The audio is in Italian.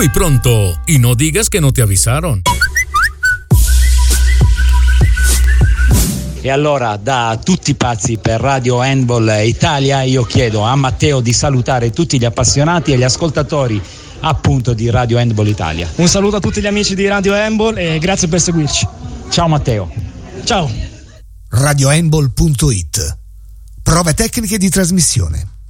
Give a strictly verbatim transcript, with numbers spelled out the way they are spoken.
Muy pronto, y no digas que no te avisaron. E allora, da tutti pazzi per Radio Handball Italia, io chiedo a Matteo di salutare tutti gli appassionati e gli ascoltatori appunto di Radio Handball Italia. Un saluto a tutti gli amici di Radio Handball e grazie per seguirci. Ciao Matteo. Ciao. radio handball punto it. Prove tecniche di trasmissione.